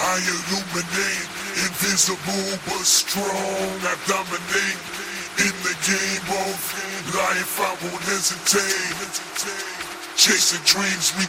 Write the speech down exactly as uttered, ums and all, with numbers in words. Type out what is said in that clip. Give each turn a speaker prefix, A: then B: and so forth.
A: I illuminate, invisible but strong. I dominate in the game of life. I won't hesitate. Chasing dreams, we